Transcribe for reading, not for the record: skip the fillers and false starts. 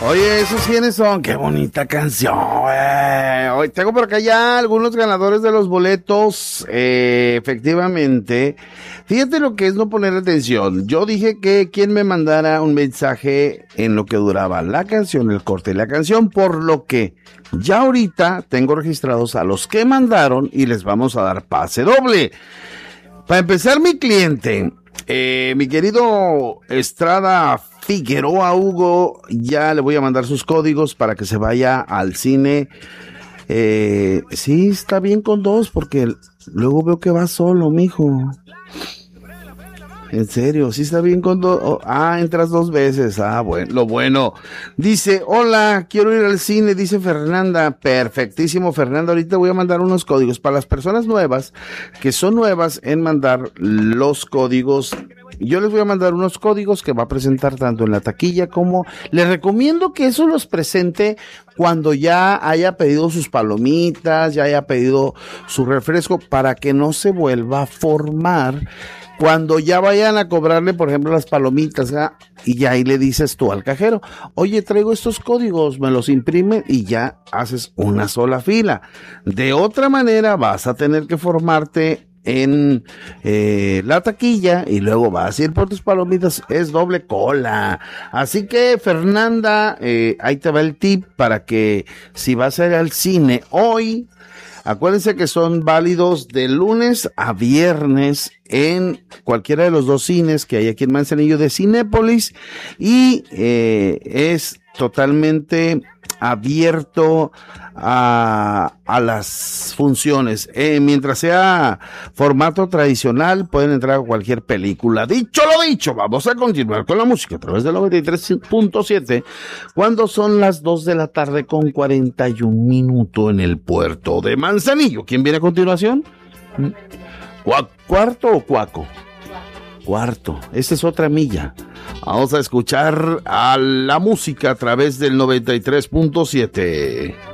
Oye, ¿esos quiénes son? ¡Qué bonita canción, güey! Hoy tengo por acá ya algunos ganadores de los boletos. Efectivamente. Fíjate lo que es no poner atención. Yo dije que quien me mandara un mensaje en lo que duraba la canción, el corte de la canción, por lo que ya ahorita tengo registrados a los que mandaron y les vamos a dar pase doble. Para empezar, mi cliente, mi querido Estrada Figueroa Hugo, ya le voy a mandar sus códigos para que se vaya al cine. Sí, está bien con dos, porque luego veo que va solo, mijo. En serio, sí está bien con dos. Entras dos veces. Bueno, lo bueno. Dice, hola, quiero ir al cine, dice Fernanda. Perfectísimo, Fernanda. Ahorita voy a mandar unos códigos para las personas nuevas, que son nuevas en mandar los códigos. Yo les voy a mandar unos códigos que va a presentar tanto en la taquilla como... Les recomiendo que eso los presente cuando ya haya pedido sus palomitas, ya haya pedido su refresco, para que no se vuelva a formar cuando ya vayan a cobrarle, por ejemplo, las palomitas, y ya ahí le dices tú al cajero, oye, traigo estos códigos, me los imprimen, y ya haces una sola fila. De otra manera vas a tener que formarte en la taquilla y luego vas a ir por tus palomitas, es doble cola. Así que, Fernanda, ahí te va el tip para que si vas a ir al cine hoy, acuérdense que son válidos de lunes a viernes en cualquiera de los dos cines que hay aquí en Manzanillo de Cinépolis, y es totalmente abierto a las funciones. Mientras sea formato tradicional, pueden entrar a cualquier película. Dicho lo dicho, vamos a continuar con la música a través del 93.7 cuando son las 2 de la tarde con 41 minutos en el puerto de Manzanillo. ¿Quién viene a continuación? ¿Cuarto o cuaco? Cuarto. Esta es otra milla. Vamos a escuchar a la música a través del 93.7.